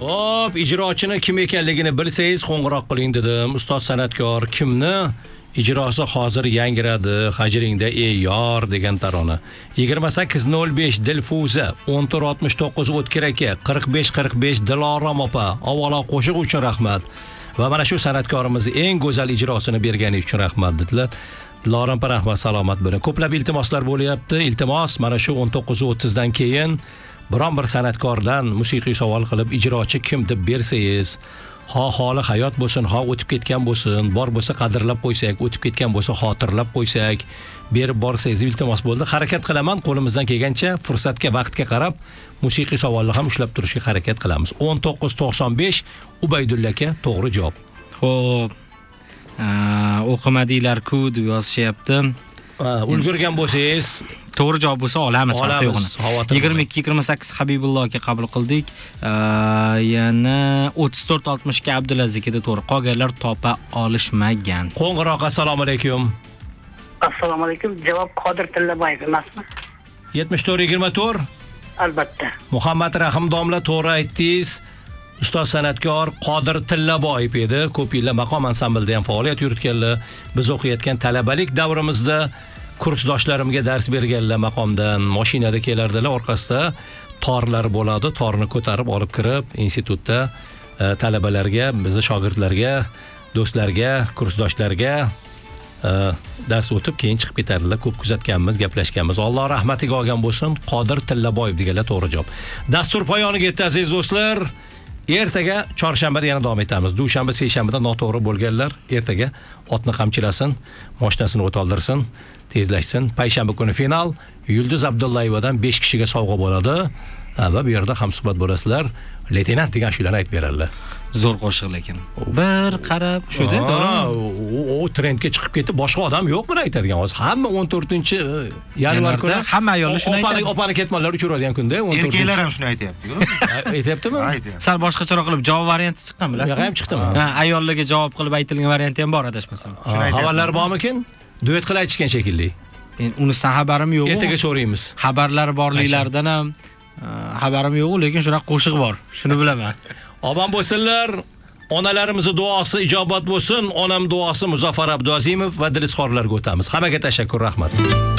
Xo'p, ijrochini kim ekanligini bilsangiz qo'ng'iroq qiling dedim. Ustoz san'atkor kimni ijrosi hozir yangiradi, hajringda ey yor degan tarona. 2805 Dilfuza, 1469 O'tkir aka, 4545 Dilorom opa. Avvalo qo'shiq uchun rahmat. Va mana shu san'atkorimiz eng go'zal ijrosini bergani uchun rahmat dedilar. Dilorom opa rahmat, salomat bo'ling. Ko'plab iltimoslar bo'lyapti. Iltimos mana shu 19:30 dan keyin biron bir san'atkordan musiqiy savol qilib ijrochi kim deb bersangiz, holi hayot bo'lsin, o'tib ketgan bo'lsin, bor bo'lsa qadrlab qo'ysak, o'tib ketgan bo'lsa xotirlab qo'ysak, berib borsangiz iltimos bo'ldi. Harakat qilaman, qo'limizdan kelgancha fursatga, vaqtga qarab musiqiy savolni ham ushlab turishga harakat qilamiz. 1995 Ubaydulla aka to'g'ri javob. Xo'p. O'qimadinglar-ku deb yozishyapti. Ulgurgan bo'lsangiz, to'g'ri javob bo'lsa olamiz. 22-28 Habibulloh aka qabul qildik. Yana 34-60 ga Abdulazizga to'g'ri. Qolganlar topa olishmagan. Qo'ng'iroq assalomu alaykum. Assalomu alaykum. Javob Qodir Tillaboyev emasmi? 74-24. Albatta. Muhammad Rahim domla to'g'ri aytdingiz. Ustoz san'atkor Qodir Tillaboyev edi. Ko'p yillar maqom ansamblida ham faoliyat yuritganlar. Biz o'qiyotgan talabalik davrimizda kursdoshlarimga dars berganlar maqomdan mashinada kelardilar, orqasida torlar bo'ladi. Torni ko'tarib olib kirib institutda talabalarga, bizning shogirdlarga, do'stlarga, kursdoshlarga dars o'tib keyin chiqib ketardilar. Ko'p kuzatganmiz, gaplashganmiz. Alloh rahmatiga olgan bo'lsin. Qodir Tillaboyev deganlar to'g'ri javob. Dastur poyoniga yetdi aziz do'stlar. Ertaga chorshanbada yana davom etamiz. Dushanba, seshanbada noto'g'ri bo'lganlar ertaga otni qamchilasin, mashinasini o'toldirsin, tezlashsin. Payshanba kuni final Yulduz Abdullayevadan 5 kishiga sovg'a bo'ladi va bu yerda ham suhbat bo'lasizlar. Leytenant degan ashulani aytib beradilar. Zo'r qo'shiq lekin. Bir qarab, shuda to'g'ri. O trendga chiqib ketib, boshqa odam yo'q buni aytadigan. Hozir hamma 14-yanvar kuni hamma ayollar shuni aytadi. Opani ketmonlar uchiradigan kunda 14. Erkaklar ham shuni aytayapti-ku. Aytayaptimi? Sal boshqacharoq qilib javob varianti chiqqan bilasizmi? Yo'q, ham chiqdimi? Ha, ayollarga javob qilib aytilgan varianti ham bor adashmasam. Xabarlar bormikin? Duet qilib aytishgan shekilli. Endi unisidan xabarim yo'q. Ertaga so'raymiz. Xabarlar borliklaridan ham xabarim yo'q, lekin shunaqa qo'shiq bor. Shuni bilaman. Omon bo'lsinlar. Onalarimizning duosi ijobat bo'lsin. Onam duosi Muzaffar Abduazimov va Dilizxorlarga o'tamiz. Hammaga tashakkur, rahmat.